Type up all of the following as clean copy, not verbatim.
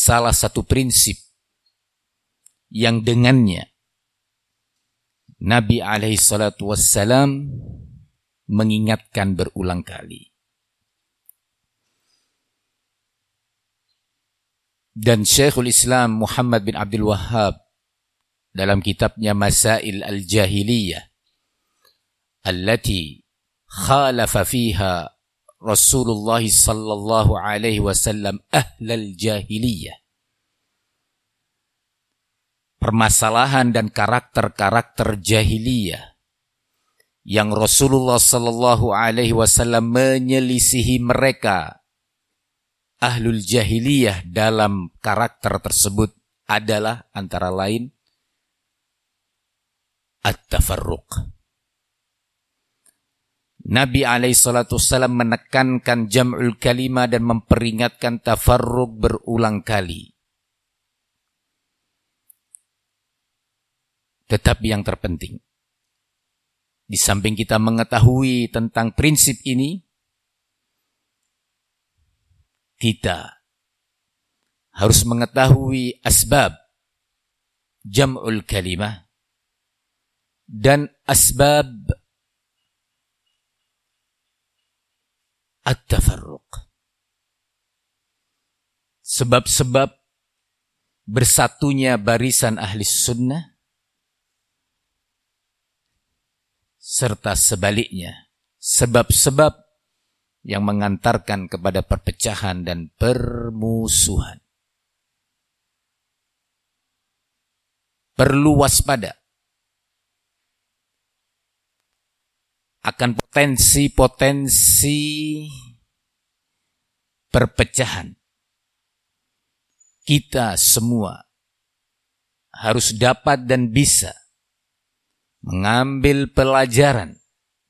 salah satu prinsip yang dengannya Nabi SAW mengingatkan berulang kali. Dan Syekhul Islam Muhammad bin Abdul Wahhab dalam kitabnya Masail al-Jahiliyah allati khalafa fiha Rasulullah sallallahu alaihi wasallam ahlal jahiliyah, permasalahan dan karakter-karakter jahiliyah yang Rasulullah sallallahu alaihi wasallam menyelisihi mereka ahlul jahiliyah dalam karakter tersebut adalah antara lain at-tafarruq. Nabi SAW menekankan jam'ul kalimah dan memperingatkan tafarruq berulang kali. Tetapi yang terpenting, di samping kita mengetahui tentang prinsip ini, kita harus mengetahui asbab jam'ul kalimah dan asbab at-tafarruq. Sebab-sebab bersatunya barisan ahli sunnah serta sebaliknya sebab-sebab yang mengantarkan kepada perpecahan dan permusuhan. Perlu waspada akan potensi-potensi perpecahan. Kita semua harus dapat dan bisa mengambil pelajaran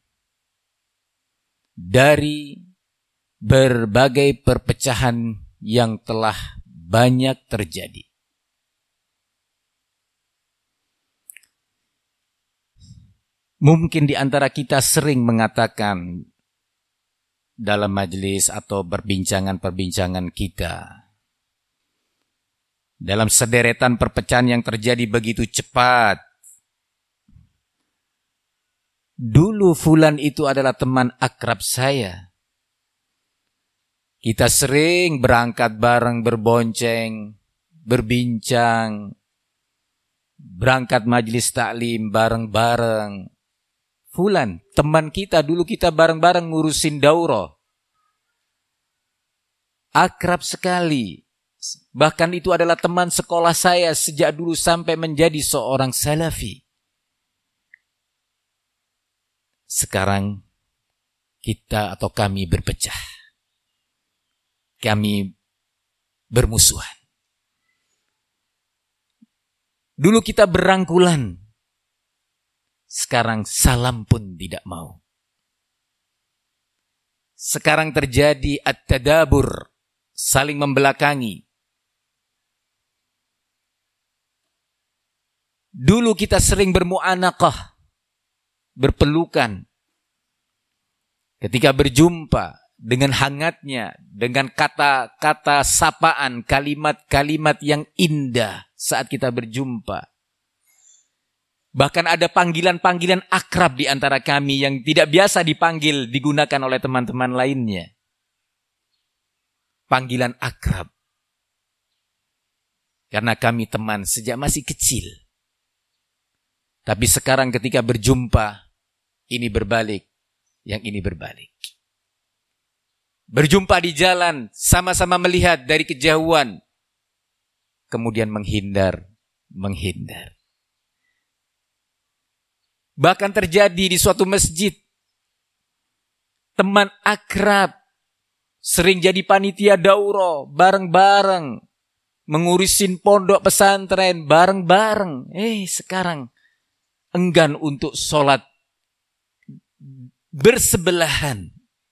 dari berbagai perpecahan yang telah banyak terjadi. Mungkin di antara kita sering mengatakan dalam majelis atau perbincangan-perbincangan kita, dalam sederetan perpecahan yang terjadi begitu cepat, dulu fulan itu adalah teman akrab saya. Kita sering berangkat bareng, berbonceng, berbincang, berangkat majelis taklim bareng-bareng. Fulan, teman kita, dulu kita bareng-bareng ngurusin daurah. Akrab sekali. Bahkan itu adalah teman sekolah saya sejak dulu sampai menjadi seorang salafi. Sekarang kita atau kami berpecah. Kami bermusuhan. Dulu kita berangkulan. Sekarang salam pun tidak mau. Sekarang terjadi at-tadabur, saling membelakangi. Dulu kita sering bermu'anaqah, berpelukan. Ketika berjumpa dengan hangatnya, dengan kata-kata sapaan, kalimat-kalimat yang indah saat kita berjumpa. Bahkan ada panggilan-panggilan akrab di antara kami yang tidak biasa dipanggil, digunakan oleh teman-teman lainnya. Panggilan akrab. Karena kami teman sejak masih kecil. Tapi sekarang ketika berjumpa, ini berbalik, yang ini berbalik. Berjumpa di jalan, sama-sama melihat dari kejauhan, kemudian menghindar. Bahkan terjadi di suatu masjid. Teman akrab. Sering jadi panitia daurah. Bareng-bareng. Mengurusin pondok pesantren. Bareng-bareng. Sekarang. Enggan untuk sholat. Bersebelahan.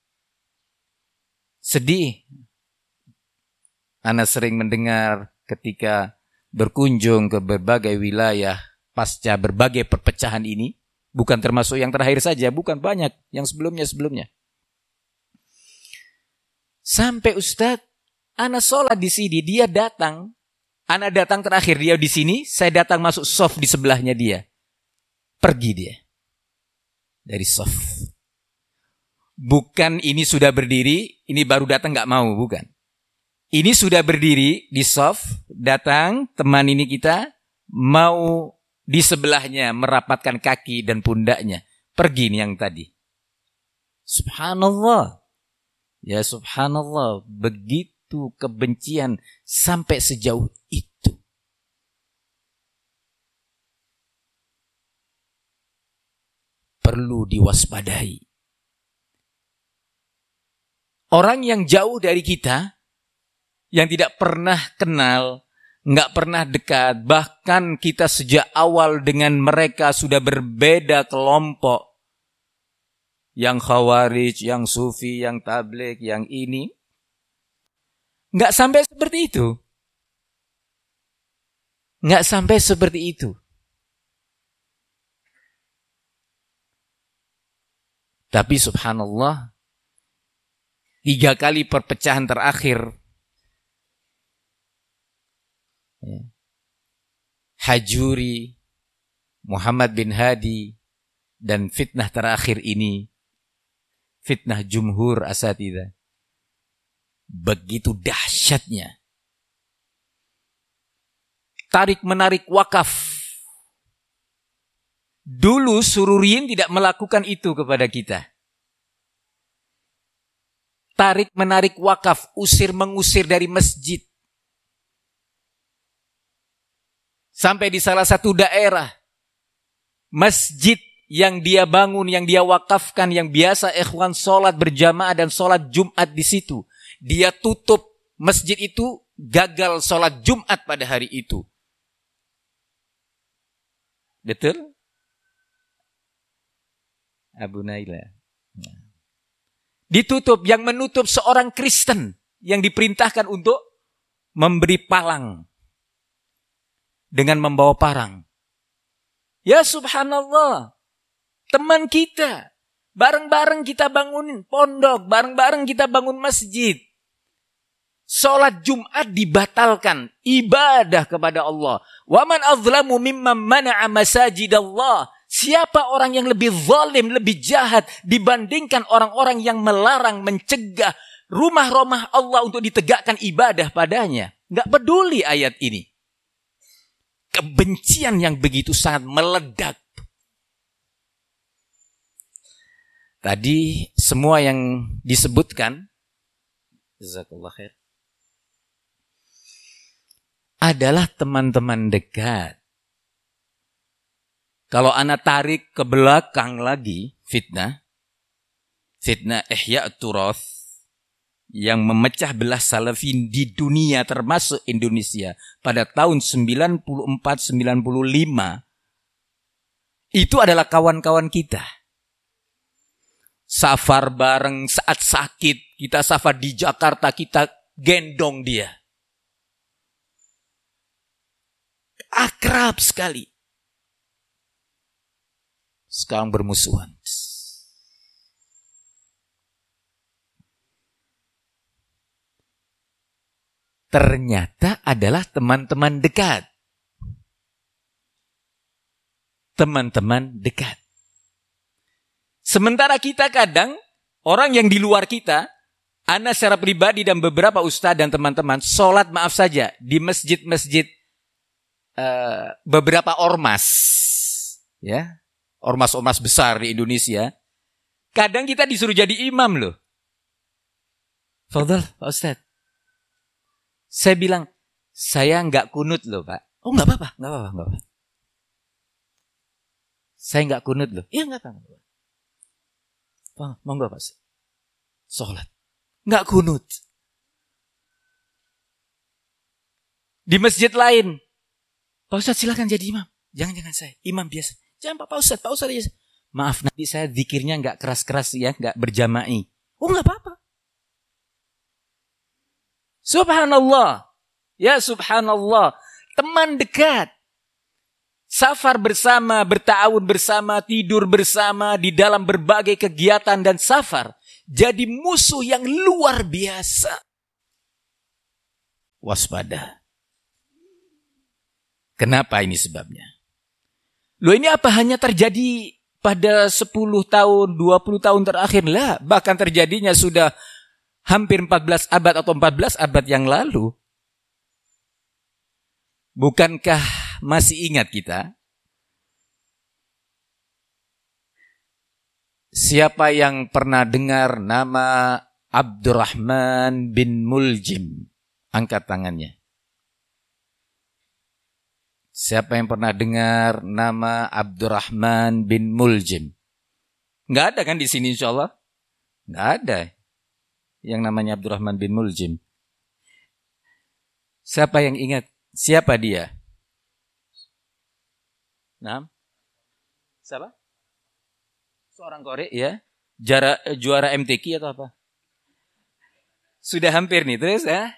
Sedih. Ana sering mendengar ketika berkunjung ke berbagai wilayah. Pasca berbagai perpecahan ini. Bukan termasuk yang terakhir saja, bukan banyak yang sebelumnya. Sampai Ustadz, Ana sholat di sini, dia datang. Ana datang terakhir, dia di sini, saya datang masuk shaf di sebelahnya dia. Pergi dia dari shaf. Bukan ini sudah berdiri, ini baru datang nggak mau, bukan. Ini sudah berdiri di shaf, datang teman ini kita, mau di sebelahnya merapatkan kaki dan pundaknya. Pergi nih yang tadi. Subhanallah. Ya subhanallah, begitu kebencian sampai sejauh itu. Perlu diwaspadai. Orang yang jauh dari kita, yang tidak pernah kenal, nggak pernah dekat, bahkan kita sejak awal dengan mereka sudah berbeda kelompok. Yang khawarij, yang sufi, yang tabligh, yang ini. Nggak sampai seperti itu. Nggak sampai seperti itu. Tapi subhanallah, 3 kali perpecahan terakhir, Hajuri, Muhammad bin Hadi, dan fitnah terakhir ini, fitnah jumhur asatidzah. Begitu dahsyatnya. Tarik-menarik wakaf. Dulu Sururiyin tidak melakukan itu kepada kita. Tarik-menarik wakaf, usir-mengusir dari masjid. Sampai di salah satu daerah, masjid yang dia bangun, yang dia wakafkan, yang biasa ikhwan sholat berjamaah dan sholat Jumat di situ. Dia tutup masjid itu, gagal sholat Jumat pada hari itu. Betul? Abu Naila. Ditutup, yang menutup seorang Kristen yang diperintahkan untuk memberi palang dengan membawa parang. Ya subhanallah. Teman kita, bareng-bareng kita bangunin pondok, bareng-bareng kita bangun masjid. Sholat Jumat dibatalkan, ibadah kepada Allah. Wa man azlamu mimman mana'a masajidallah. Siapa orang yang lebih zalim, lebih jahat dibandingkan orang-orang yang melarang, mencegah rumah-rumah Allah untuk ditegakkan ibadah padanya. Enggak peduli ayat ini. Kebencian yang begitu sangat meledak. Tadi semua yang disebutkan, jazakallah khair, adalah teman-teman dekat. Kalau ana tarik ke belakang lagi fitnah Ihya Turath yang memecah belah salafin di dunia termasuk Indonesia pada tahun 94-95, itu adalah kawan-kawan kita. Safar bareng saat sakit, kita safar di Jakarta, kita gendong dia. Akrab sekali. Sekarang bermusuhan. Ternyata adalah teman-teman dekat. Teman-teman dekat. Sementara kita kadang, orang yang di luar kita, ana secara pribadi dan beberapa ustaz dan teman-teman, sholat maaf saja, di masjid-masjid beberapa ormas, ya, ormas-ormas besar di Indonesia, kadang kita disuruh jadi imam loh. Fadhal, Pak Ustaz. Saya bilang, saya nggak kunut loh Pak. Oh nggak apa-apa. Saya nggak kunut loh. Iya nggak apa-apa. Monggo Pak. Sholat. Nggak kunut. Di masjid lain. Pak Ustaz silakan jadi imam. Jangan saya. Imam biasa. Jangan Pak Ustaz aja. Maaf nanti saya zikirnya nggak keras-keras ya. Nggak berjama'i. Oh nggak apa-apa. Subhanallah. Ya subhanallah. Teman dekat. Safar bersama, berta'awun bersama, tidur bersama di dalam berbagai kegiatan dan safar. Jadi musuh yang luar biasa. waspada. Kenapa ini sebabnya? Loh, ini apa hanya terjadi pada 10 tahun, 20 tahun terakhir? Lah, bahkan terjadinya sudah hampir 14 abad atau 14 abad yang lalu. Bukankah masih ingat kita? Siapa yang pernah dengar nama Abdurrahman bin Muljim? Angkat tangannya. Siapa yang pernah dengar nama Abdurrahman bin Muljim? Enggak ada kan di sini insyaallah? Enggak ada yang namanya Abdurrahman bin Muljim. Siapa yang ingat? Siapa dia? Nah, siapa? Seorang korek ya? Juara MTQ atau apa? Sudah hampir nih, terus ya?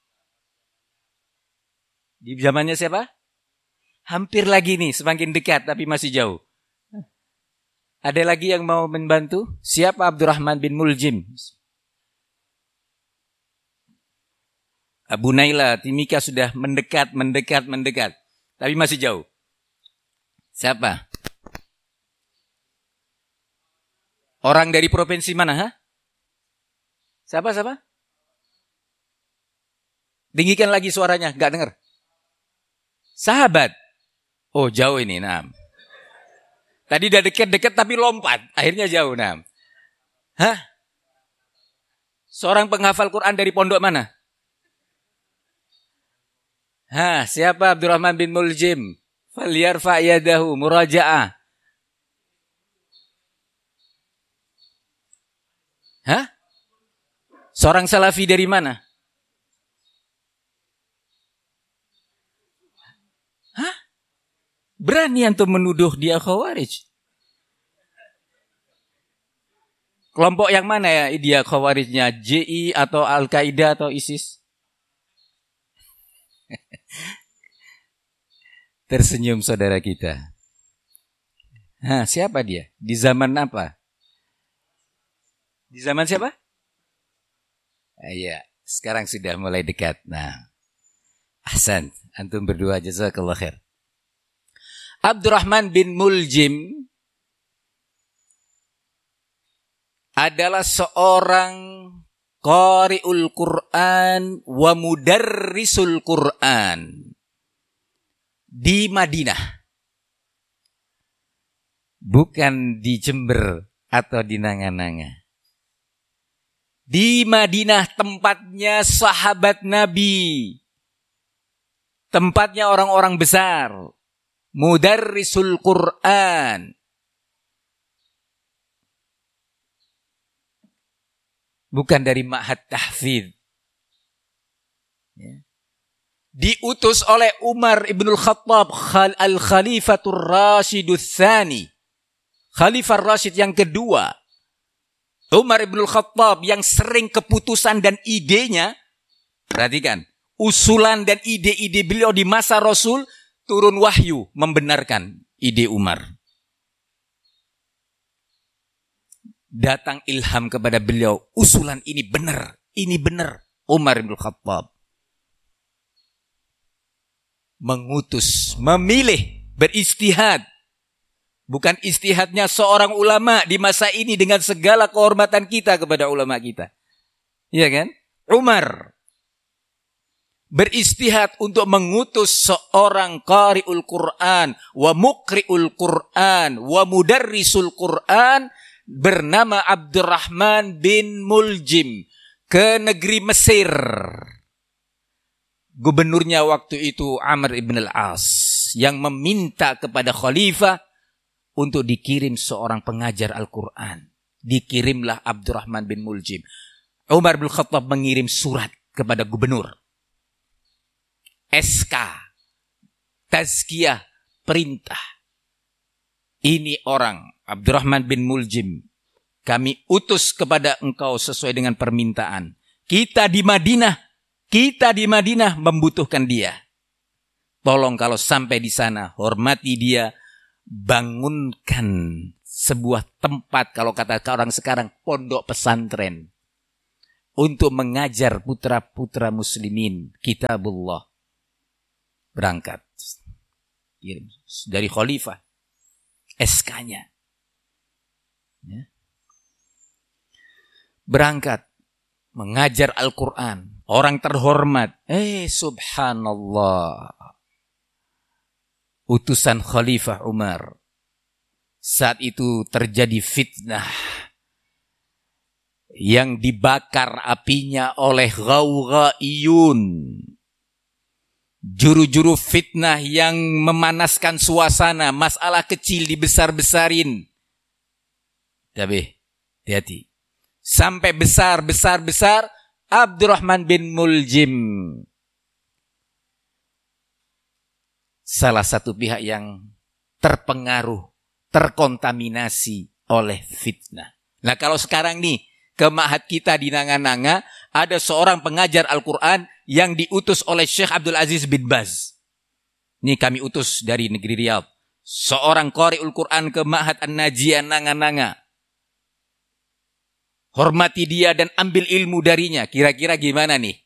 Di zamannya siapa? Hampir lagi nih, semakin dekat tapi masih jauh. Ada lagi yang mau membantu? Siapa Abdurrahman bin Muljim? Abu Naila, Timika sudah mendekat. Tapi masih jauh. Siapa? Orang dari provinsi mana? Ha? Siapa? Tinggikan lagi suaranya, gak dengar. Sahabat. Oh, jauh ini, nah. Tadi udah dekat tapi lompat, akhirnya jauh, nah. Hah? Seorang penghafal Quran dari pondok mana? Hah, siapa Abdurrahman bin Muljim? Falyarfa yadahu muraja'ah. Hah? Seorang salafi dari mana? Hah? Berani antum menuduh dia Khawarij? Kelompok yang mana ya dia Khawarijnya? JI atau Al-Qaeda atau ISIS? Tersenyum saudara kita. Hah, siapa dia? Di zaman apa? Di zaman siapa? Iya, sekarang sudah mulai dekat. Nah, ahsan, antum berdua jazakallah khair. Abdurrahman bin Muljim adalah seorang qari'ul Quran wa mudarrisul Quran di Madinah. Bukan di Jember atau di Nanga-Nanga. Di Madinah tempatnya sahabat Nabi. Tempatnya orang-orang besar. Mudarrisul Quran. Bukan dari ma'had tahfidz. Ya. Diutus oleh Umar ibn al-Khattab al-Khalifatur Rasyidul Tsani. Khalifah Rasyid yang kedua. Umar ibn al-Khattab yang sering keputusan dan idenya. Perhatikan. Usulan dan ide-ide beliau di masa Rasul. Turun wahyu membenarkan ide Umar. Datang ilham kepada beliau. Usulan ini benar. Ini benar. Umar ibn al-Khattab. Mengutus, memilih, beristihad. Bukan istihadnya seorang ulama di masa ini dengan segala kehormatan kita kepada ulama kita. Iya kan? Umar beristihad untuk mengutus seorang qari'ul Quran wa muqri'ul Quran wa mudarrisul Quran bernama Abdurrahman bin Muljim ke negeri Mesir. Gubernurnya waktu itu Amr ibn al-As yang meminta kepada khalifah untuk dikirim seorang pengajar Al-Quran. Dikirimlah Abdurrahman bin Muljim. Umar bin Khattab mengirim surat kepada gubernur. SK, tazkiyah, perintah. Ini orang, Abdurrahman bin Muljim. Kami utus kepada engkau sesuai dengan permintaan. Kita di Madinah membutuhkan dia. Tolong kalau sampai di sana, hormati dia. Bangunkan sebuah tempat, kalau kata orang sekarang, pondok pesantren. untuk mengajar putra-putra muslimin kitabullah. Berangkat. Kirim dari khalifah. SK-nya. Ya. Berangkat. Mengajar Al-Quran. Orang terhormat. Subhanallah. Utusan Khalifah Umar. Saat itu terjadi fitnah. Yang dibakar apinya oleh ghawghaiyun. Juru-juru fitnah yang memanaskan suasana. Masalah kecil dibesar-besarin. Tapi, hati-hati. Sampai besar. Abdurrahman bin Muljim. Salah satu pihak yang terpengaruh, terkontaminasi oleh fitnah. Nah kalau sekarang nih, ke ma'had kita di Nanga-Nanga, ada seorang pengajar Al-Quran yang diutus oleh Syekh Abdul Aziz bin Baz. Ini kami utus dari negeri Riyadh. Seorang qari'ul Quran ke ma'had An-Najiyah Nanga-Nanga. Hormati dia dan ambil ilmu darinya. Kira-kira gimana nih?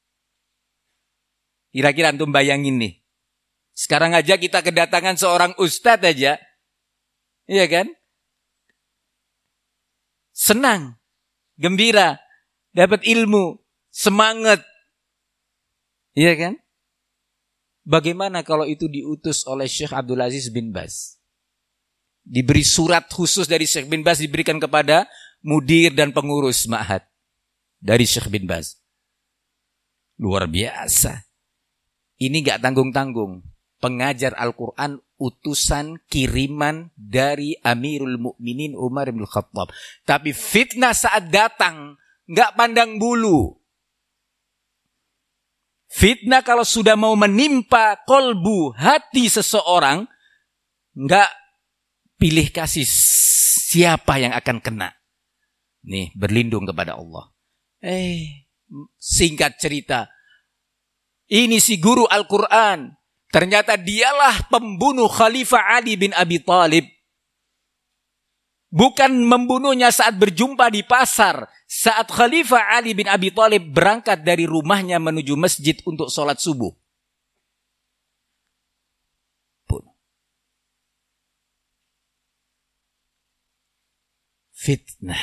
Kira-kira antum bayangin nih. Sekarang aja kita kedatangan seorang ustadz aja. Iya kan? Senang. Gembira. Dapat ilmu. Semangat. Iya kan? Bagaimana kalau itu diutus oleh Syekh Abdul Aziz bin Baz? Diberi surat khusus dari Syekh bin Baz diberikan kepada mudir dan pengurus ma'had dari Syekh bin Baz. Luar biasa. Ini gak tanggung-tanggung. Pengajar Al-Quran utusan kiriman dari Amirul Mukminin Umar bin Khattab. Tapi fitnah saat datang gak pandang bulu. Fitnah kalau sudah mau menimpa kolbu hati seseorang, gak pilih kasih siapa yang akan kena. Nih, berlindung kepada Allah. Singkat cerita. Ini si guru Al-Quran. Ternyata dialah pembunuh Khalifah Ali bin Abi Thalib. Bukan membunuhnya saat berjumpa di pasar. Saat Khalifah Ali bin Abi Thalib berangkat dari rumahnya menuju masjid untuk sholat subuh. Bunuh. Fitnah.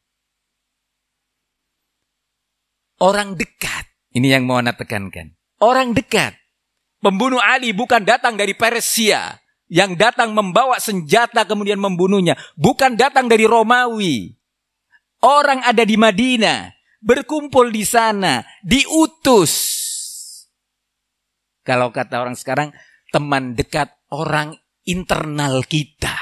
Orang dekat. Ini yang mau Anda tekankan. Orang dekat. Pembunuh Ali bukan datang dari Persia. Yang datang membawa senjata kemudian membunuhnya. Bukan datang dari Romawi. Orang ada di Madinah. Berkumpul di sana. Diutus. Kalau kata orang sekarang, teman dekat orang internal kita.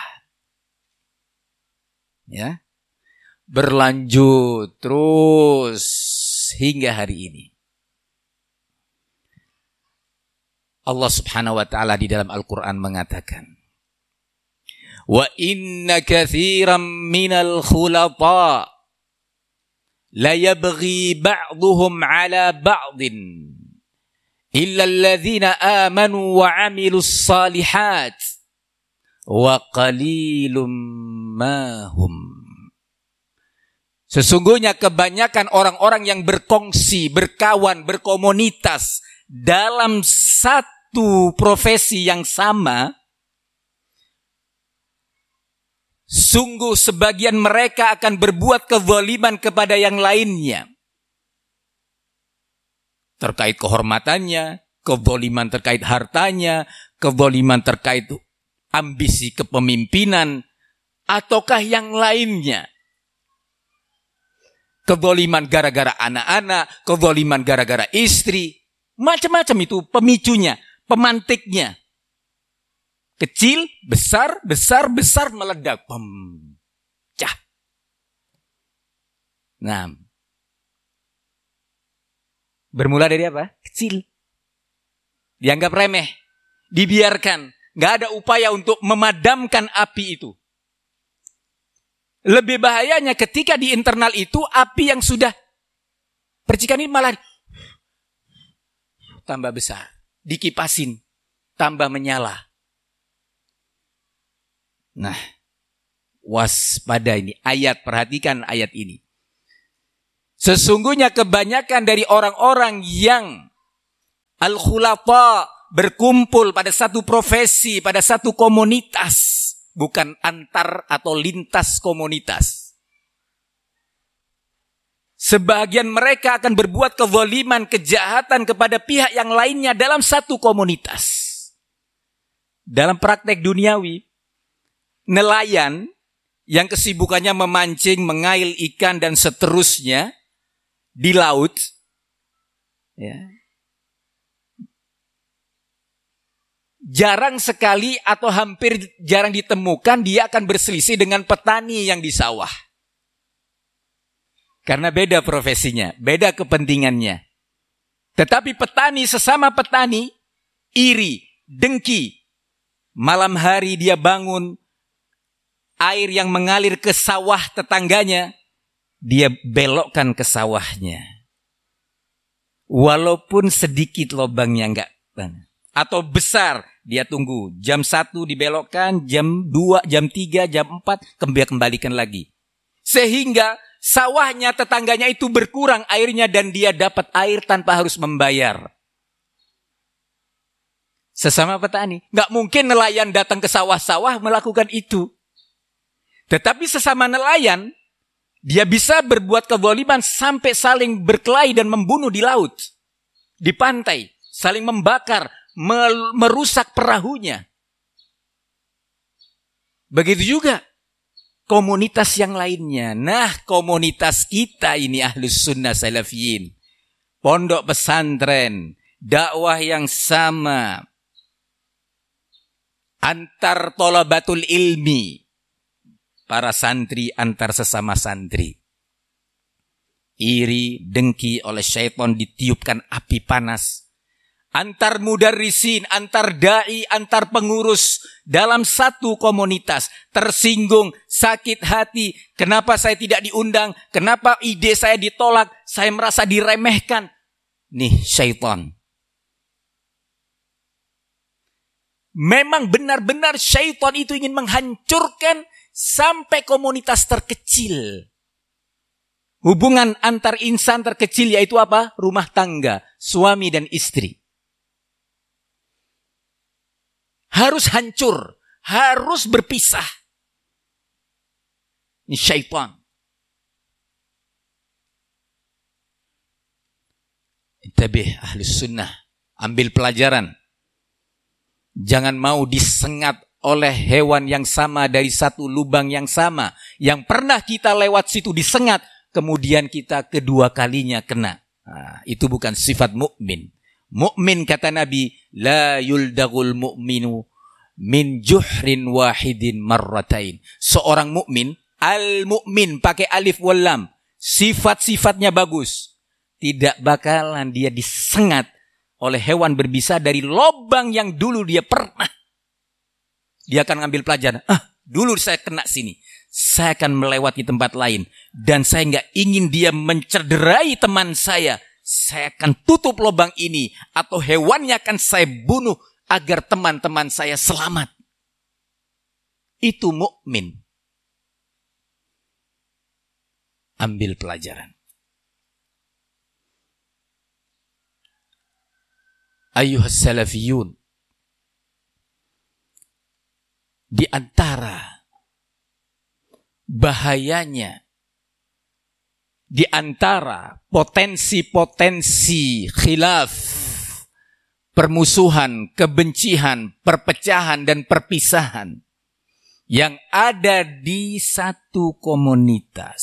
Ya. Berlanjut terus hingga hari ini. Allah Subhanahu wa taala di dalam Al-Qur'an mengatakan, "Wa inna katsiran minal khulata la yabghi ba'dhum 'ala ba'din illa alladhina amanu wa 'amilus salihat wa qalilum ma hum." Sesungguhnya kebanyakan orang-orang yang berkongsi, berkawan, berkomunitas dalam satu profesi yang sama, sungguh sebagian mereka akan berbuat kezaliman kepada yang lainnya. Terkait kehormatannya, kezaliman terkait hartanya, kezaliman terkait ambisi kepemimpinan, ataukah yang lainnya. Kezaliman gara-gara anak-anak, kezaliman gara-gara istri, macam-macam itu pemicunya, pemantiknya. Kecil, besar, besar, besar, meledak. Pecah. Nah. Bermula dari apa? Kecil. Dianggap remeh. Dibiarkan. Gak ada upaya untuk memadamkan api itu. Lebih bahayanya ketika di internal itu api yang sudah percikan ini malah tambah besar. Dikipasin. Tambah menyala. Nah, waspada ini. Ayat, perhatikan ayat ini. Sesungguhnya kebanyakan dari orang-orang yang al-khulafa berkumpul pada satu profesi, pada satu komunitas, bukan antar atau lintas komunitas. Sebagian mereka akan berbuat kezaliman, kejahatan kepada pihak yang lainnya dalam satu komunitas. Dalam praktek duniawi, nelayan yang kesibukannya memancing, mengail ikan dan seterusnya di laut, ya, jarang sekali atau hampir jarang ditemukan dia akan berselisih dengan petani yang di sawah. Karena beda profesinya, beda kepentingannya. Tetapi petani sesama petani, iri, dengki. Malam hari dia bangun, air yang mengalir ke sawah tetangganya, dia belokkan ke sawahnya. Walaupun sedikit lubangnya enggak banget. Atau besar, dia tunggu. Jam 1 dibelokkan, jam 2, jam 3, jam 4, kembalikan lagi. Sehingga sawahnya tetangganya itu berkurang airnya dan dia dapat air tanpa harus membayar. Sesama petani. Nggak mungkin nelayan datang ke sawah-sawah melakukan itu. Tetapi sesama nelayan, dia bisa berbuat kezaliman sampai saling berkelahi dan membunuh di laut. Di pantai. Saling membakar, merusak perahunya. Begitu juga komunitas yang lainnya. Nah, komunitas kita ini Ahlus Sunnah Salafiyin. Pondok pesantren, dakwah yang sama. Antar thalabatul ilmi, para santri antar sesama santri. Iri, dengki oleh syaitan ditiupkan api panas. Antar mudarrisin, antar da'i, antar pengurus dalam satu komunitas. Tersinggung, sakit hati. Kenapa saya tidak diundang? Kenapa ide saya ditolak? Saya merasa diremehkan. Nih syaitan. Memang benar-benar syaitan itu ingin menghancurkan sampai komunitas terkecil. Hubungan antar insan terkecil yaitu apa? Rumah tangga, suami dan istri. Harus hancur, harus berpisah. Ini syaitan. Intabih Ahlus Sunnah, ambil pelajaran. Jangan mau disengat oleh hewan yang sama dari satu lubang yang sama. Yang pernah kita lewat situ disengat, kemudian kita kedua kalinya kena. Nah, itu bukan sifat mukmin. Mukmin kata Nabi, la yuldagul mu'minu min juhrin wahidin marratain. Seorang mukmin, al-mukmin pakai alif wal lam, sifat-sifatnya bagus. Tidak bakalan dia disengat oleh hewan berbisa dari lubang yang dulu dia pernah. Dia akan ngambil pelajaran. Dulu saya kena sini. Saya akan melewati tempat lain. Dan saya nggak ingin dia mencederai teman saya. Saya akan tutup lubang ini. Atau hewannya akan saya bunuh agar teman-teman saya selamat. Itu mukmin. Ambil pelajaran. Ayyuhas salafiyun, di antara bahayanya, di antara potensi-potensi khilaf, permusuhan, kebencian, perpecahan dan perpisahan yang ada di satu komunitas,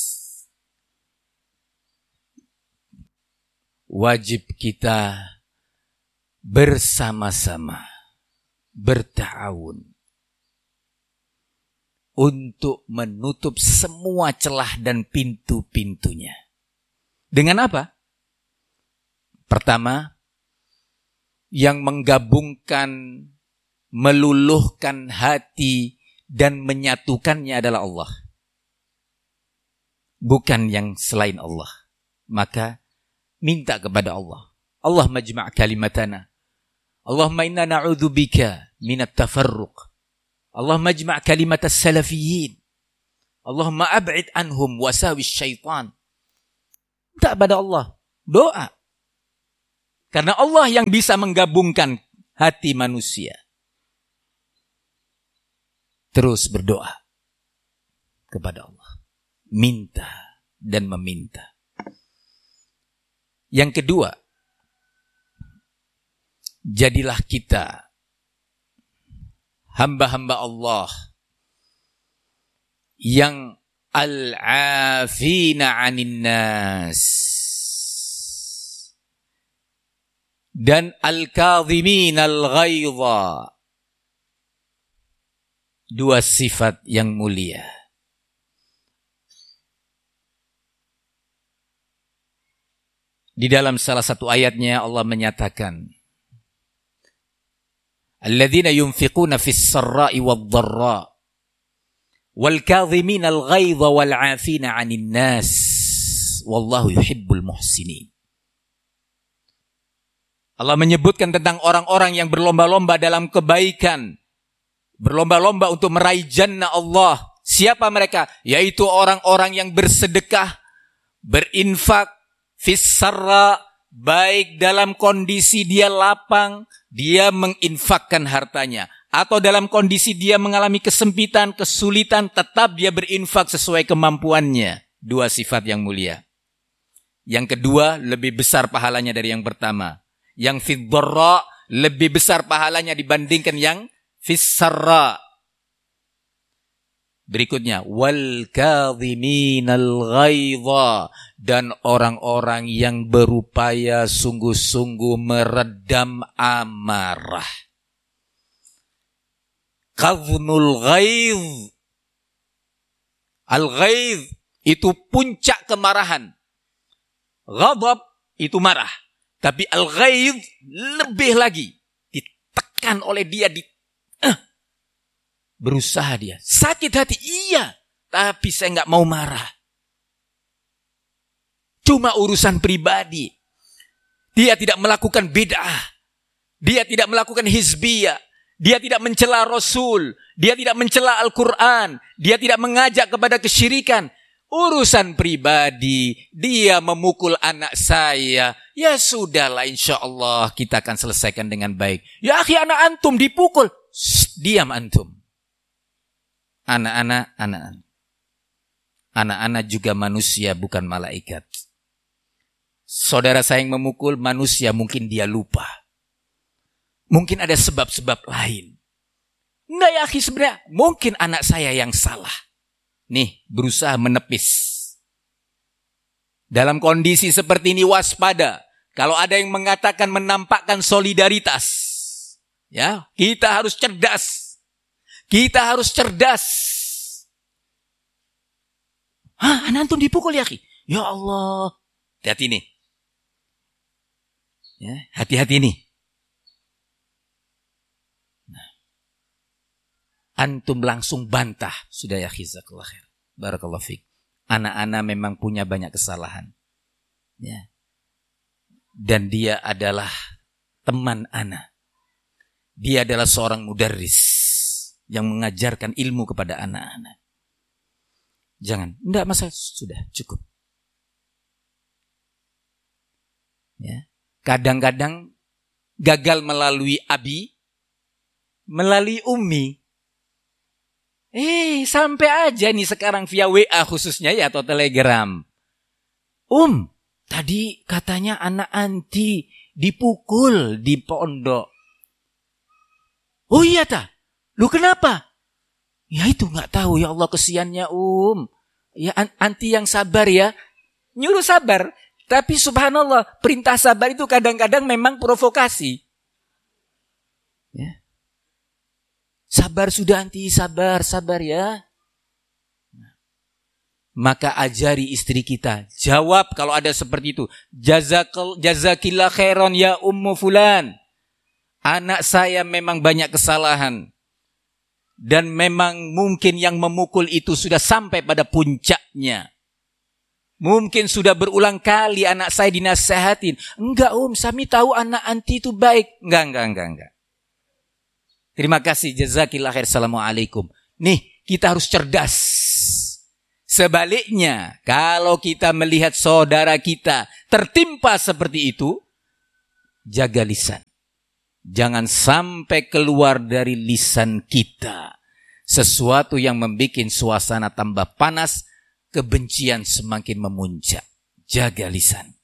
wajib kita bersama-sama berta'awun untuk menutup semua celah dan pintu-pintunya. Dengan apa? Pertama, yang menggabungkan, meluluhkan hati dan menyatukannya adalah Allah. Bukan yang selain Allah. Maka minta kepada Allah. Allahumma majma' kalimatana. Allahumma inna na'udzubika minat tafarruq. Allahumma majma' kalimatas salafiyyin. Allahumma ab'id anhum wasawis syaitan. Minta pada Allah. Doa. Karena Allah yang bisa menggabungkan hati manusia. Terus berdoa kepada Allah. Minta dan meminta. Yang kedua, jadilah kita hamba-hamba Allah yang al-afina 'anin nas dan al-kadhimin al-ghaidha. Dua sifat yang mulia. Di dalam salah satu ayatnya Allah menyatakan, alladzina yunfiquna fis sarra'i wad-dharra wal kadhimina al-ghaidha wal 'afina 'anil nas wallahu yuhibbul muhsinin. Allah menyebutkan tentang orang-orang yang berlomba-lomba dalam kebaikan, berlomba-lomba untuk meraih jannah Allah. Siapa mereka? Yaitu orang-orang yang bersedekah, berinfak fis sarra, baik dalam kondisi dia lapang, dia menginfakkan hartanya, atau dalam kondisi dia mengalami kesempitan, kesulitan, tetap dia berinfak sesuai kemampuannya. Dua sifat yang mulia. Yang kedua, lebih besar pahalanya dari yang pertama. Yang fid dharra lebih besar pahalanya dibandingkan yang fis sarra. Berikutnya, wal kadhiminal ghaidha, dan orang-orang yang berupaya sungguh-sungguh meredam amarah. Kadhnul ghaidh, al-ghaidh itu puncak kemarahan. Ghadab itu marah, tapi al-ghaidh lebih lagi, ditekan oleh dia, berusaha dia. Sakit hati, iya. Tapi saya nggak mau marah. Cuma urusan pribadi. Dia tidak melakukan bid'ah. Dia tidak melakukan hizbiyah. Dia tidak mencela Rasul. Dia tidak mencela Al-Quran. Dia tidak mengajak kepada kesyirikan. Urusan pribadi. Dia memukul anak saya. Ya sudahlah, insya Allah kita akan selesaikan dengan baik. Ya akhi, anak antum dipukul. Shh, diam antum. Anak-anak juga manusia, bukan malaikat. Saudara saya yang memukul manusia, mungkin dia lupa. Mungkin ada sebab-sebab lain. Enggak ya akhi, sebenarnya mungkin anak saya yang salah. Nih, berusaha menepis. Dalam kondisi seperti ini waspada. Kalau ada yang mengatakan menampakkan solidaritas, ya, kita harus cerdas. Kita harus cerdas. Hah, anak antum dipukul ya, akhi? Ya Allah. Hati-hati nih. Ya, hati-hati nih. Nah. Antum langsung bantah. Sudah ya, jazakallahu khair. Barakallahu fiik. Anak-anak memang punya banyak kesalahan. Ya. Dan dia adalah teman anak. Dia adalah seorang mudarris yang mengajarkan ilmu kepada anak-anak. Jangan, enggak masalah, sudah cukup. Ya. Kadang-kadang gagal melalui abi, melalui ummi. Sampai aja nih sekarang via WA khususnya ya, atau Telegram. Tadi katanya anak anti dipukul di pondok. Oh iya ta? Lu kenapa? Ya itu nggak tahu, ya Allah kesiannya Ya anti yang sabar ya. Nyuruh sabar. Tapi subhanallah, perintah sabar itu kadang-kadang memang provokasi. Ya. Sabar sudah anti, sabar ya. Maka ajari istri kita. Jawab kalau ada seperti itu. Jazakillah khairan ya ummu fulan. Anak saya memang banyak kesalahan. Dan memang mungkin yang memukul itu sudah sampai pada puncaknya. Mungkin sudah berulang kali anak saya dinasihatin. Enggak Sami tahu anak anti itu baik. Enggak. Terima kasih, jazakillah khair, assalamualaikum. Nih, kita harus cerdas. Sebaliknya, kalau kita melihat saudara kita tertimpa seperti itu, jaga lisan. Jangan sampai keluar dari lisan kita sesuatu yang membuat suasana tambah panas, kebencian semakin memuncak. Jaga lisan.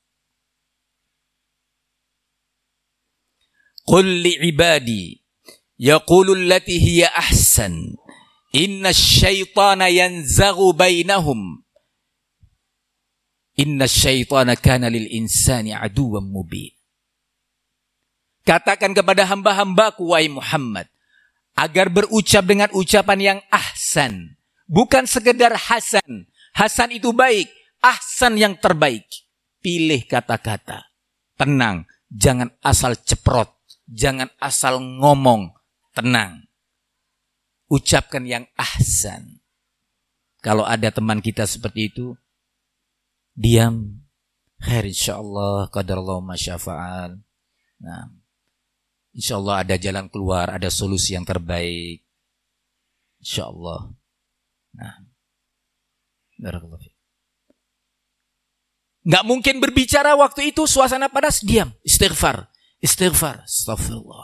Qul li'ibadi yaqulu allati hiya ahsan inna syaitana yanzaghu bainahum inna syaitana kana lil insani aduwwan mubin. Katakan kepada hamba-hambaku wahai Muhammad agar berucap dengan ucapan yang ahsan, bukan sekedar hasan. Hasan itu baik, ahsan yang terbaik. Pilih kata-kata. Tenang, jangan asal ceprot, jangan asal ngomong. Tenang. Ucapkan yang ahsan. Kalau ada teman kita seperti itu, diam. Khair insyaallah, qadarallahu ma syafa'al. Nah, insyaallah ada jalan keluar, ada solusi yang terbaik. Insyaallah. Nah, barakallahu fiik. Nggak mungkin berbicara waktu itu suasana panas, diam. Istighfar. Astagfirullah.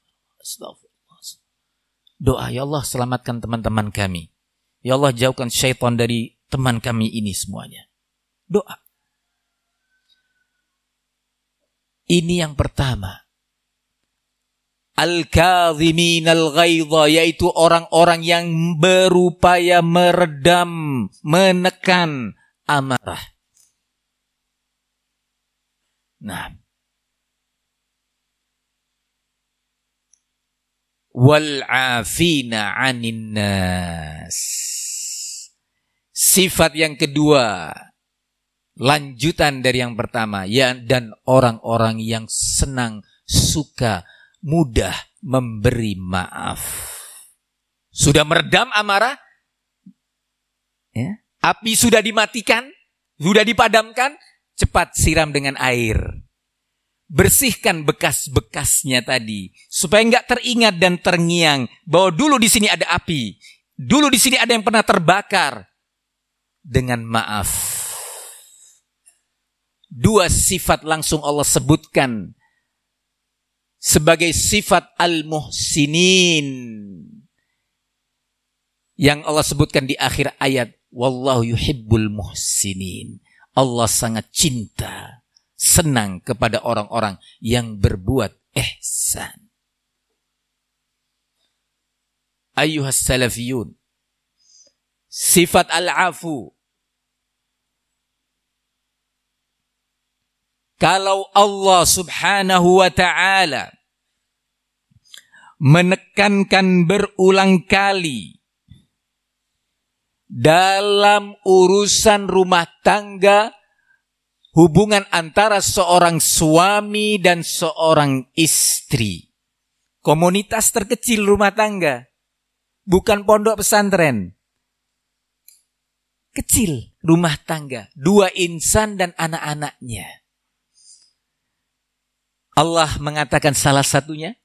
Doa, ya Allah selamatkan teman-teman kami. Ya Allah jauhkan syaitan dari teman kami ini semuanya. Doa. Ini yang pertama. Al-kadhimin al-ghaidha, yaitu orang-orang yang berupaya meredam, menekan amarah. Nah, wal-afina 'anin nas. Sifat yang kedua, lanjutan dari yang pertama, ya, dan orang-orang yang senang, suka, mudah memberi maaf. Sudah meredam amarah, ya, api sudah dimatikan, sudah dipadamkan, cepat siram dengan air. Bersihkan bekas-bekasnya tadi, supaya enggak teringat dan terngiang bahwa dulu di sini ada api, dulu di sini ada yang pernah terbakar. Dengan maaf. Dua sifat langsung Allah sebutkan sebagai sifat al-muhsinin yang Allah sebutkan di akhir ayat, wallahu yuhibbul muhsinin. Allah sangat cinta, senang kepada orang-orang yang berbuat ihsan. Ayyuhas salafiyun, sifat al-afu. Kalau Allah subhanahu wa ta'ala menekankan berulang kali dalam urusan rumah tangga, hubungan antara seorang suami dan seorang istri, komunitas terkecil rumah tangga, bukan pondok pesantren, kecil rumah tangga, dua insan dan anak-anaknya. Allah mengatakan salah satunya,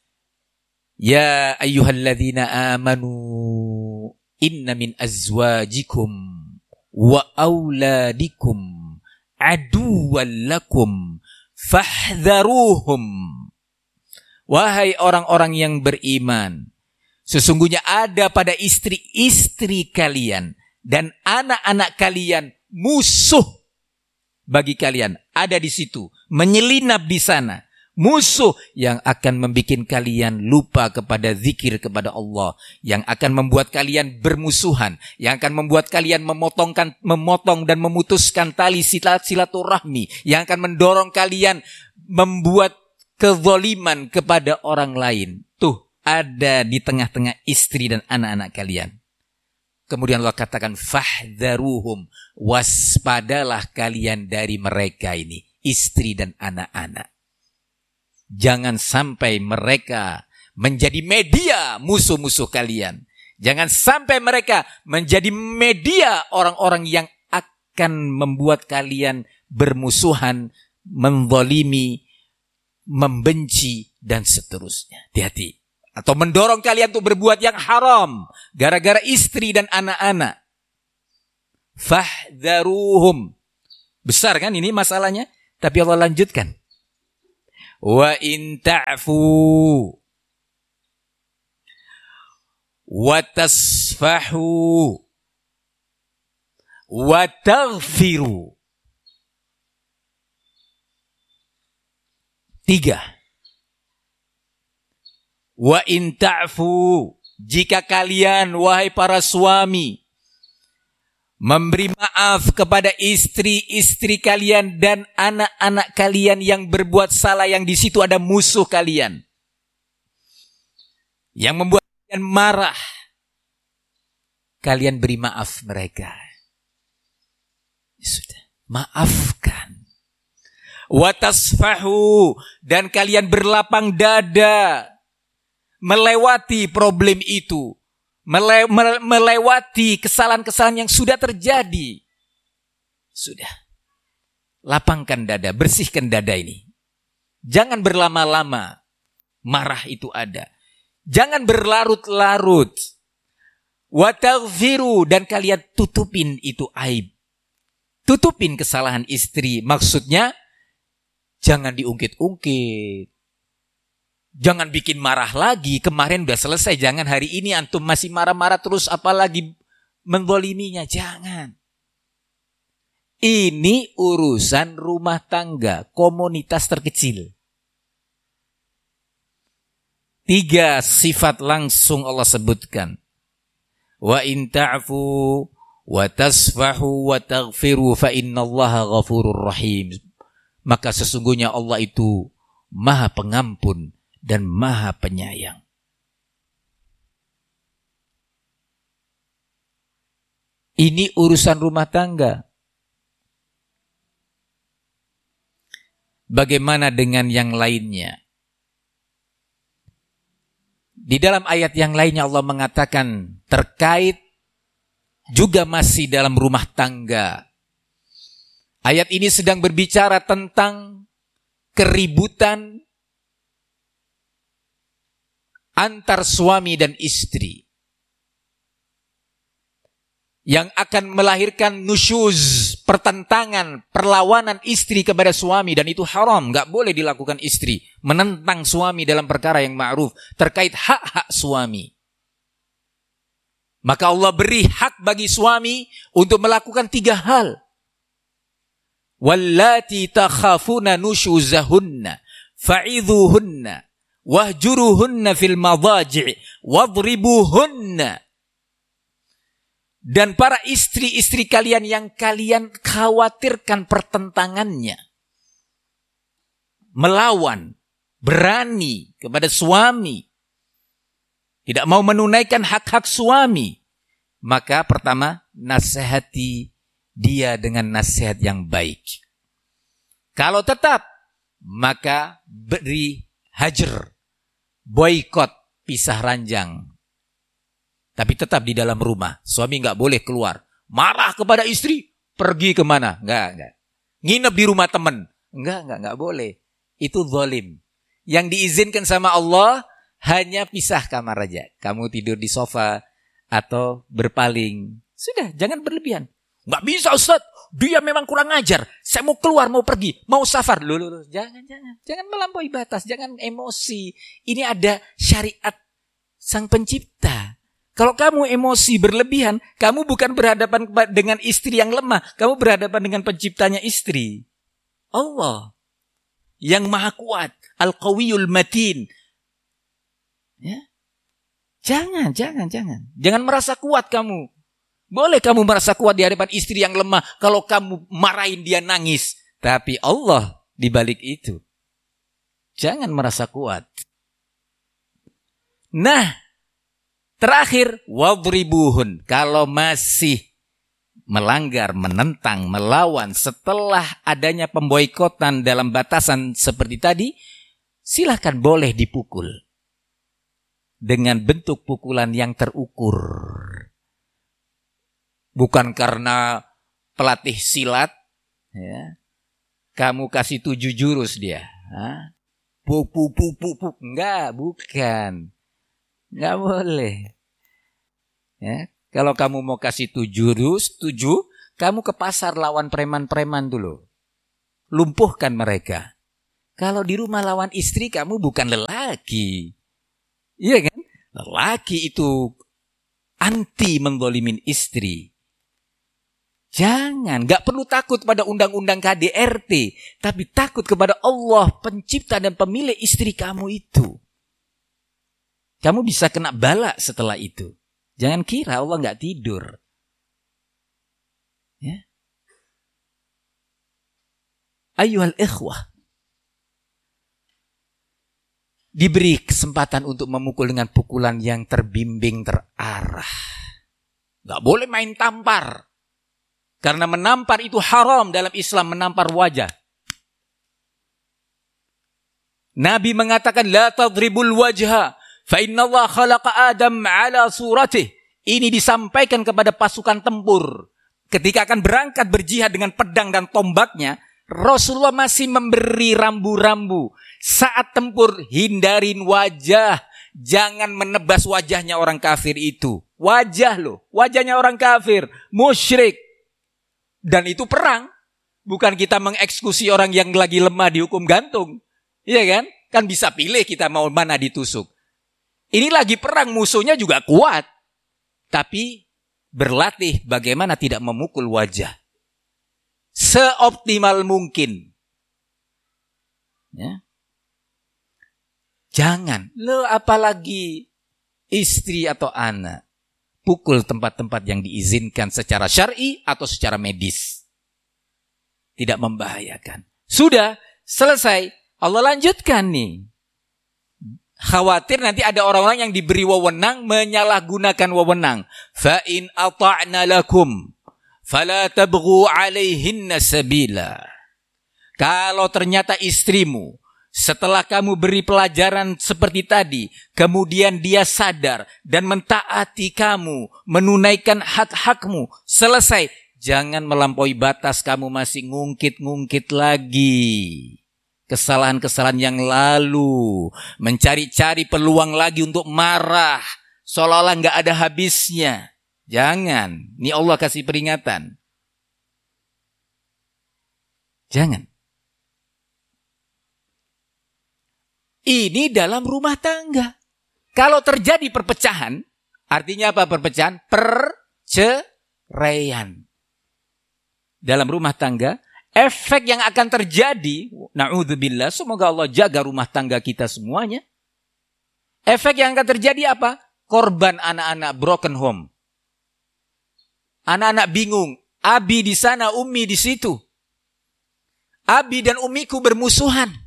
ya ayyuhalladzina amanu inna min azwajikum wa auladikum aduwwan lakum fahdharuhum. Wahai orang-orang yang beriman, sesungguhnya ada pada istri-istri kalian dan anak-anak kalian musuh bagi kalian. Ada di situ, menyelinap di sana. Musuh yang akan membuat kalian lupa kepada zikir kepada Allah, yang akan membuat kalian bermusuhan, yang akan membuat kalian memotong dan memutuskan tali silaturahmi, yang akan mendorong kalian membuat kezaliman kepada orang lain. Tuh, ada di tengah-tengah istri dan anak-anak kalian. Kemudian Allah katakan fahdharuhum, waspadalah kalian dari mereka ini, istri dan anak-anak. Jangan sampai mereka menjadi media musuh-musuh kalian. Jangan sampai mereka menjadi media orang-orang yang akan membuat kalian bermusuhan, menzalimi, membenci, dan seterusnya. Hati-hati. Atau mendorong kalian untuk berbuat yang haram gara-gara istri dan anak-anak. fahdharuhum. Besar kan ini masalahnya, tapi Allah lanjutkan. Wa in ta'fu wa tasfahu wa taghfiru. 3. Wa in ta'fu, jika kalian wahai para suami memberi maaf kepada istri-istri kalian dan anak-anak kalian yang berbuat salah, yang di situ ada musuh kalian, yang membuat kalian marah, kalian beri maaf mereka. Sudah, maafkan. Wa tasfahu, dan kalian berlapang dada melewati problem itu, melewati kesalahan-kesalahan yang sudah terjadi. Sudah, lapangkan dada, bersihkan dada ini. Jangan berlama-lama, marah itu ada. Jangan berlarut-larut. Wa taghfiru, dan kalian tutupin itu aib. Tutupin kesalahan istri. Maksudnya jangan diungkit-ungkit. Jangan bikin marah lagi. Kemarin udah selesai. Jangan hari ini antum masih marah-marah terus, apalagi menzaliminya. Jangan. Ini urusan rumah tangga, komunitas terkecil. 3 sifat langsung Allah sebutkan. Wa in ta'fu wa tasfahu wa taghfiru fa innallaha ghafurur rahim. Maka sesungguhnya Allah itu Maha Pengampun dan Maha Penyayang. Ini urusan rumah tangga. Bagaimana dengan yang lainnya? Di dalam ayat yang lainnya Allah mengatakan terkait juga masih dalam rumah tangga. Ayat ini sedang berbicara tentang keributan antar suami dan istri yang akan melahirkan nusyuz, pertentangan, perlawanan istri kepada suami, dan itu haram, enggak boleh dilakukan istri, menentang suami dalam perkara yang ma'ruf terkait hak-hak suami. Maka Allah beri hak bagi suami untuk melakukan 3 hal. Wallati takhafuna nusyuzahunna fa'idhuhunna wahjuruhunna fil madaji' wadribuhunna. Dan para istri-istri kalian yang kalian khawatirkan pertentangannya, melawan, berani kepada suami, tidak mau menunaikan hak-hak suami, maka pertama, nasihati dia dengan nasihat yang baik. Kalau tetap, maka beri hajar, boikot, pisah ranjang. Tapi tetap di dalam rumah. Suami enggak boleh keluar. Marah kepada istri, pergi kemana? Enggak. Nginep di rumah teman. Enggak boleh. Itu zalim. Yang diizinkan sama Allah hanya pisah kamar aja. Kamu tidur di sofa atau berpaling. Sudah, jangan berlebihan. Enggak bisa Ustaz, dia memang kurang ajar. Saya mau keluar, mau pergi, mau safar. Loh. Jangan melampaui batas, jangan emosi. Ini ada syariat Sang Pencipta. Kalau kamu emosi berlebihan, kamu bukan berhadapan dengan istri yang lemah, kamu berhadapan dengan penciptanya istri. Allah yang maha kuat, Al-Qawiyul Matin. Ya? Jangan. Jangan merasa kuat kamu. Boleh kamu merasa kuat di hadapan istri yang lemah kalau kamu marahin dia nangis. Tapi Allah di balik itu. Jangan merasa kuat. Nah, terakhir, wadribuhun. Kalau masih melanggar, menentang, melawan setelah adanya pemboikotan dalam batasan seperti tadi, silakan boleh dipukul. Dengan bentuk pukulan yang terukur. Bukan karena pelatih silat, ya, kamu kasih 7 jurus dia. Puk. Enggak, bukan. Nggak boleh. Ya, kalau kamu mau kasih 7 jurus, Kamu ke pasar lawan preman-preman dulu. Lumpuhkan mereka. Kalau di rumah lawan istri, kamu bukan lelaki. Iya kan? Lelaki itu anti menggolimin istri. Jangan, gak perlu takut pada undang-undang KDRT, tapi takut kepada Allah, pencipta dan pemilik istri kamu itu. Kamu bisa kena bala setelah itu. Jangan kira Allah gak tidur. Ya. Ayyuhal ikhwah. Diberi kesempatan untuk memukul dengan pukulan yang terbimbing, terarah. Gak boleh main tampar. Karena menampar itu haram dalam Islam, menampar wajah. Nabi mengatakan, la tadribul wajha, fa inna Allah khalaqa Adam ala suratih. Ini disampaikan kepada pasukan tempur. Ketika akan berangkat berjihad dengan pedang dan tombaknya, Rasulullah masih memberi rambu-rambu. Saat tempur, hindarin wajah. Jangan menebas wajahnya orang kafir itu. Wajah loh, wajahnya orang kafir, musyrik. Dan itu perang. Bukan kita mengeksekusi orang yang lagi lemah dihukum gantung. Iya kan? Kan bisa pilih kita mau mana ditusuk. Ini lagi perang, musuhnya juga kuat. Tapi berlatih bagaimana tidak memukul wajah. Seoptimal mungkin. Ya. Jangan. Lo apalagi istri atau anak. Pukul tempat-tempat yang diizinkan secara syar'i atau secara medis. Tidak membahayakan. Sudah, selesai. Allah lanjutkan nih. Khawatir nanti ada orang-orang yang diberi wewenang menyalahgunakan wewenang. Fa in ata'na lakum fala tabghu 'alaihinna sabila. Kalau ternyata istrimu setelah kamu beri pelajaran seperti tadi, kemudian dia sadar dan mentaati kamu, menunaikan hak-hakmu, selesai. Jangan melampaui batas, kamu masih ngungkit-ngungkit lagi. Kesalahan-kesalahan yang lalu, mencari-cari peluang lagi untuk marah, seolah-olah gak ada habisnya. Jangan, ini Allah kasih peringatan. Jangan. Ini dalam rumah tangga. Kalau terjadi perpecahan, artinya apa perpecahan? Perceraian. Dalam rumah tangga, efek yang akan terjadi, na'udzubillah, semoga Allah jaga rumah tangga kita semuanya. Efek yang akan terjadi apa? Korban anak-anak broken home. Anak-anak bingung, abi di sana, umi di situ. Abi dan umiku bermusuhan.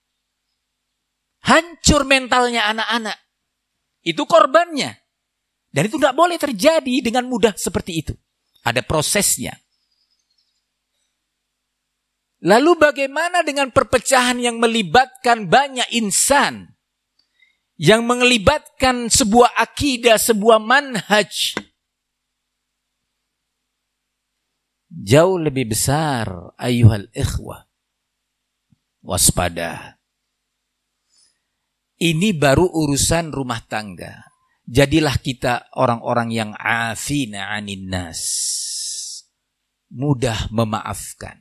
Hancur mentalnya anak-anak. Itu korbannya. Dan itu gak boleh terjadi dengan mudah seperti itu. Ada prosesnya. Lalu bagaimana dengan perpecahan yang melibatkan banyak insan? Yang melibatkan sebuah akidah, sebuah manhaj. Jauh lebih besar, ayyuhal ikhwah. Waspada. Ini baru urusan rumah tangga. Jadilah kita orang-orang yang afina 'anin nas. Mudah memaafkan.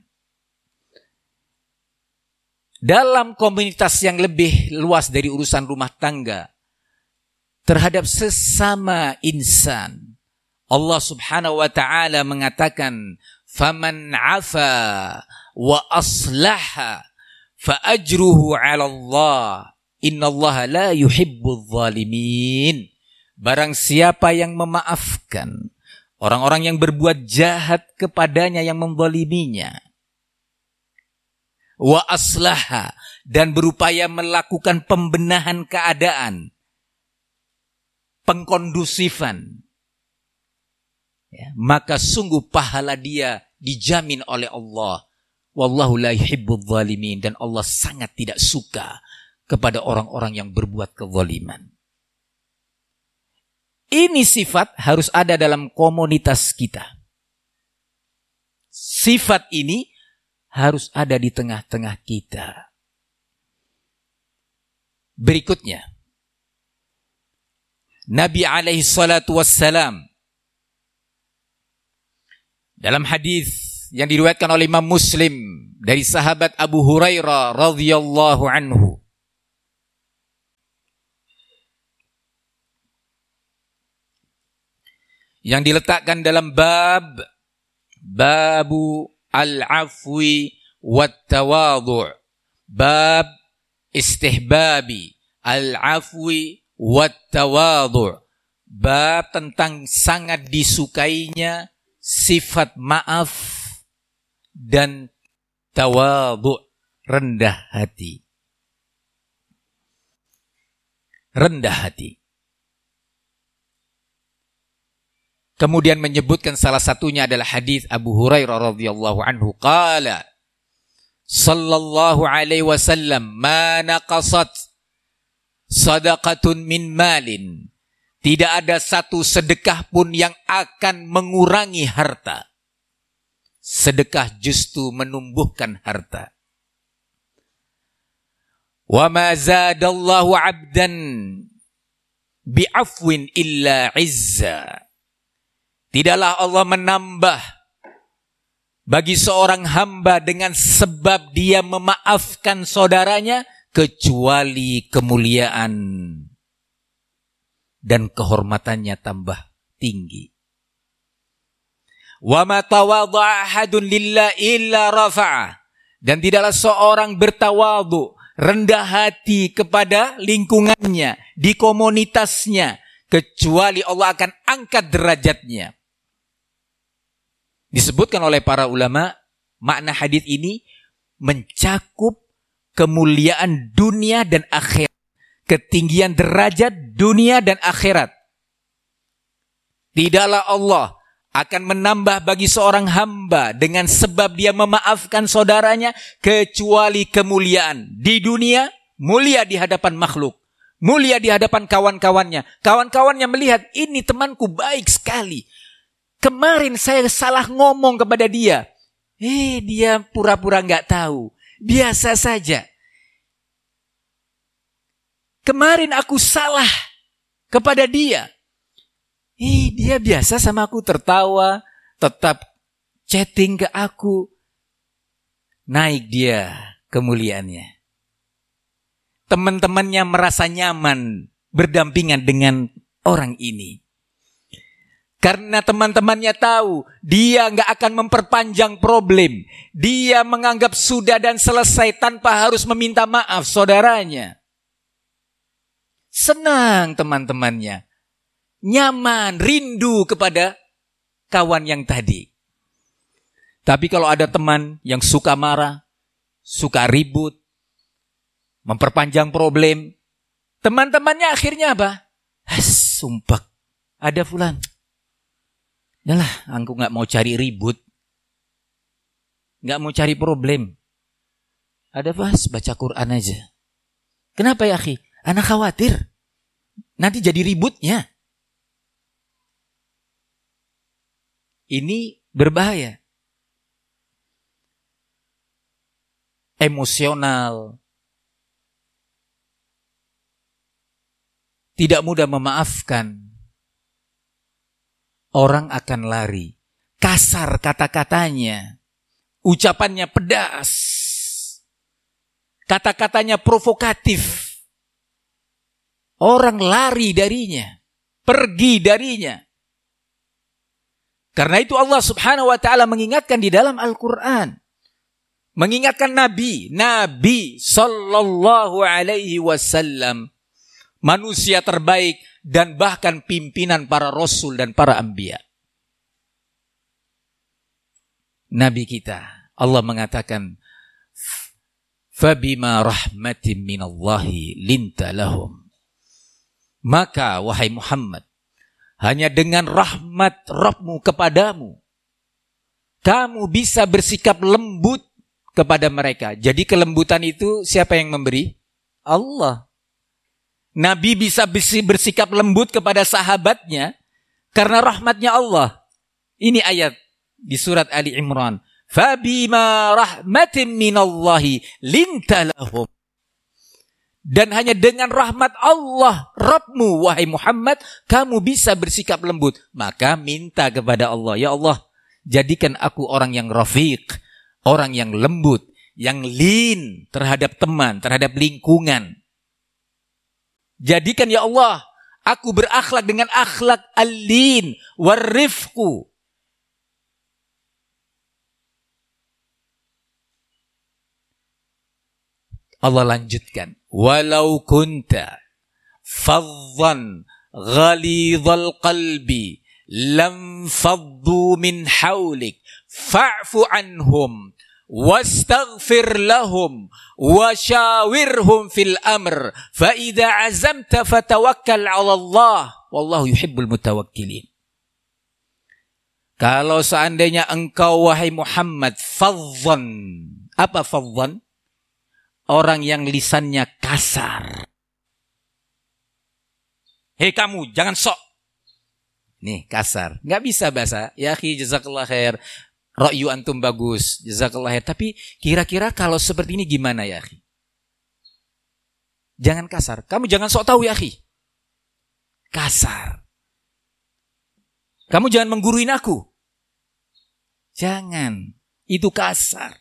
Dalam komunitas yang lebih luas dari urusan rumah tangga, terhadap sesama insan, Allah Subhanahu wa ta'ala mengatakan, "Faman 'afa wa aslaha fa ajruhu 'ala Allah." Innallaha la yuhibbul zalimin. Barang siapa yang memaafkan orang-orang yang berbuat jahat kepadanya, yang menzaliminya, wa aslaha, dan berupaya melakukan pembenahan keadaan, pengkondusifan, ya, maka sungguh pahala dia dijamin oleh Allah. Wallahu la yuhibbul zalimin, dan Allah sangat tidak suka kepada orang-orang yang berbuat kezaliman. Ini sifat harus ada dalam komunitas kita. Sifat ini harus ada di tengah-tengah kita. Berikutnya, Nabi alaihi salatu wassalam Dalam hadis yang diriwayatkan oleh Imam Muslim dari sahabat Abu Hurairah radhiyallahu anhu, yang diletakkan dalam babu al-afwi wat tawadhu', bab istihbabi al-afwi wat tawadhu', bab tentang sangat disukainya sifat maaf dan tawadhu', rendah hati. Rendah hati. Kemudian menyebutkan salah satunya adalah hadis Abu Hurairah radhiyallahu anhu, qala sallallahu alaihi wasallam, ma naqasat sadaqatun min malin, tidak ada satu sedekah pun yang akan mengurangi harta. Sedekah justru menumbuhkan harta. Wa ma zadallahu 'abdan bi'afwin illa 'izza. Tidaklah Allah menambah bagi seorang hamba dengan sebab dia memaafkan saudaranya kecuali kemuliaan dan kehormatannya tambah tinggi. Wa ma tawadha'a ahadun lillahi illa rafa'ah, dan tidaklah seorang bertawadhu, rendah hati kepada lingkungannya, di komunitasnya, kecuali Allah akan angkat derajatnya. Disebutkan oleh para ulama, makna hadis ini mencakup kemuliaan dunia dan akhirat, ketinggian derajat dunia dan akhirat. Tidaklah Allah akan menambah bagi seorang hamba dengan sebab dia memaafkan saudaranya kecuali kemuliaan di dunia, mulia di hadapan makhluk, mulia di hadapan kawan-kawannya. Kawan-kawannya melihat, ini temanku baik sekali. Kemarin saya salah ngomong kepada dia. Dia pura-pura nggak tahu. Biasa saja. Kemarin aku salah kepada dia. Dia biasa sama aku, tertawa, tetap chatting ke aku. Naik dia kemuliaannya. Teman-temannya merasa nyaman berdampingan dengan orang ini. Karena teman-temannya tahu dia nggak akan memperpanjang problem. Dia menganggap sudah dan selesai tanpa harus meminta maaf saudaranya. Senang teman-temannya. Nyaman, rindu kepada kawan yang tadi. Tapi kalau ada teman yang suka marah, suka ribut, memperpanjang problem, teman-temannya akhirnya apa? Sumpah, ada fulan. Yalah, aku gak mau cari ribut, gak mau cari problem. Ada baca Quran aja. Kenapa ya akhi? Anak khawatir nanti jadi ributnya. Ini berbahaya. Emosional. Tidak mudah memaafkan. Orang akan lari. Kasar kata-katanya. Ucapannya pedas. Kata-katanya provokatif. Orang lari darinya. Pergi darinya. Karena itu Allah subhanahu wa ta'ala mengingatkan di dalam Al-Quran. Mengingatkan Nabi sallallahu alaihi wasallam. Manusia terbaik dan bahkan pimpinan para rasul dan para anbiya. Nabi kita, Allah mengatakan, Fabima rahmatin minallahi linta lahum. Maka wahai Muhammad, hanya dengan rahmat Rabbmu kepadamu, kamu bisa bersikap lembut kepada mereka. Jadi kelembutan itu siapa yang memberi? Allah. Nabi bisa bersikap lembut kepada sahabatnya karena rahmatnya Allah. Ini ayat di surat Ali Imran. Fabima rahmatin minallahi linta lahum. Dan hanya dengan rahmat Allah, Rabbmu, wahai Muhammad, kamu bisa bersikap lembut. Maka minta kepada Allah, ya Allah, Jadikan aku orang yang rafiq, orang yang lembut, yang lin terhadap teman, terhadap lingkungan. Jadikan ya Allah, aku berakhlak dengan akhlak al-lin warifqu. Allah lanjutkan, walau kunta faddan ghalidhal qalbi lam faddu min hawlik fa'fu anhum wastaghfir lahum washawirhum fil amr fa idza azamta fatawakkal 'ala Allah wallahu yuhibbul mutawakkilin. Kalau seandainya engkau wahai Muhammad faddan, apa faddan? Orang yang lisannya kasar. Hei kamu, jangan sok. Nih, kasar. Nggak bisa bahasa. Ya akhi, jazakallah khair. Ra'yu antum bagus. Jazakallah khair. Tapi kira-kira kalau seperti ini gimana ya akhi? Jangan kasar. Kamu jangan sok tahu ya akhi. Kasar. Kamu jangan mengguruin aku. Jangan. Itu kasar.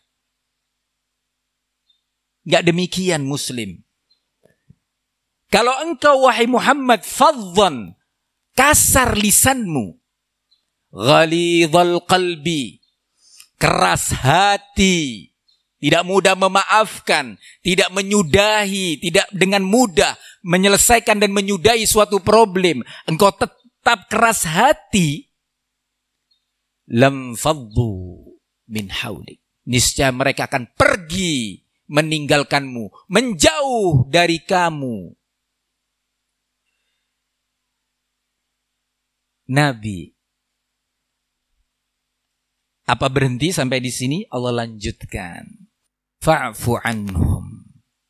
Enggak demikian muslim. Kalau engkau wahai Muhammad faddan, kasar lisanmu, ghalidhal qalbi, keras hati, tidak mudah memaafkan, tidak menyudahi, tidak dengan mudah menyelesaikan dan menyudahi suatu problem, engkau tetap keras hati, lam faddu min haulik, niscaya mereka akan pergi meninggalkanmu, menjauh dari kamu. Nabi, apa berhenti sampai di sini? Allah lanjutkan, fa'fu anhum,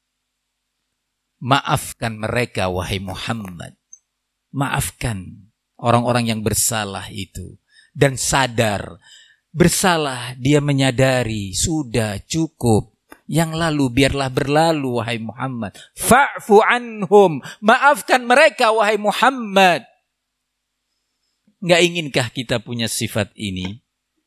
maafkan mereka wahai Muhammad, maafkan orang-orang yang bersalah itu dan sadar bersalah, dia menyadari sudah cukup. Yang lalu biarlah berlalu wahai Muhammad. Fa'fu anhum, maafkan mereka wahai Muhammad. Enggak inginkah kita punya sifat ini?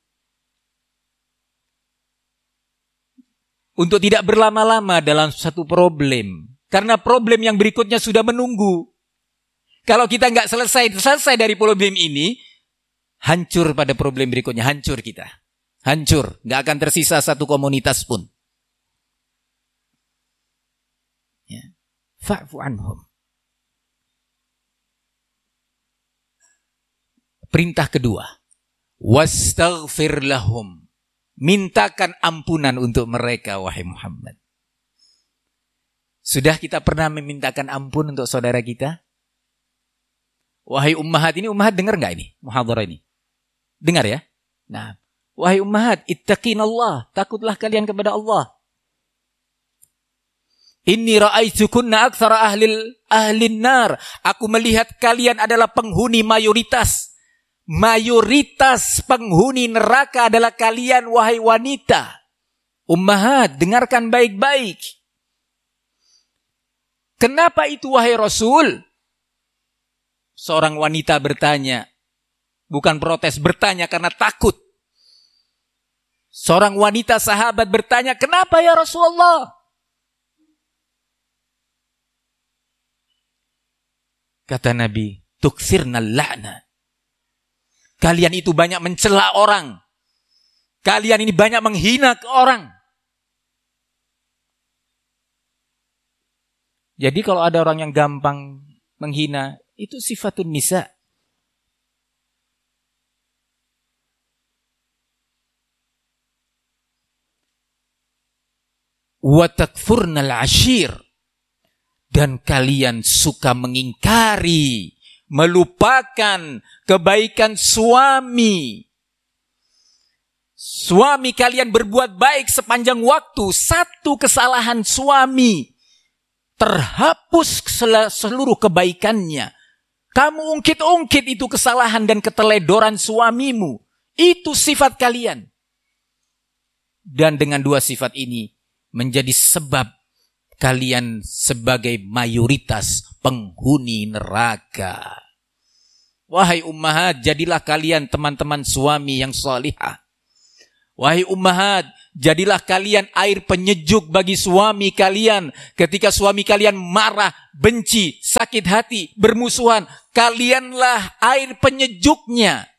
Untuk tidak berlama-lama dalam satu problem. Karena problem yang berikutnya sudah menunggu. Kalau kita enggak selesai dari problem ini, hancur pada problem berikutnya, hancur kita. Hancur, enggak akan tersisa satu komunitas pun. Ya. Fa'fu anhum. Perintah kedua, wastaghfir lahum, mintakan ampunan untuk mereka wahai Muhammad. Sudah kita pernah memintakan ampun untuk saudara kita? Wahai ummahat, ini ummahat dengar enggak ini muhadharah ini? Dengar ya? Nah, wahai ummahat, ittaqinallah, takutlah kalian kepada Allah. Inni ra'aitukunna aktsara ahlin nar. Aku melihat kalian adalah penghuni mayoritas. Mayoritas penghuni neraka adalah kalian wahai wanita. Ummahat, dengarkan baik-baik. Kenapa itu wahai Rasul? Seorang wanita bertanya. Bukan protes, bertanya karena takut. Seorang wanita sahabat bertanya, kenapa ya Rasulullah? Kata Nabi, tukthirnal la'na. Kalian itu banyak mencela orang. Kalian ini banyak menghina orang. Jadi kalau ada orang yang gampang menghina, itu sifatun nisa. Wa takfurnal ashir. Dan kalian suka mengingkari, melupakan kebaikan suami. Suami kalian berbuat baik sepanjang waktu, satu kesalahan suami terhapus seluruh kebaikannya. Kamu ungkit-ungkit itu kesalahan dan keteledoran suamimu. Itu sifat kalian. Dan dengan dua sifat ini menjadi sebab kalian sebagai mayoritas penghuni neraka. Wahai ummahat, jadilah kalian teman-teman suami yang salihah. Wahai ummahat, jadilah kalian air penyejuk bagi suami kalian. Ketika suami kalian marah, benci, sakit hati, bermusuhan, kalianlah air penyejuknya.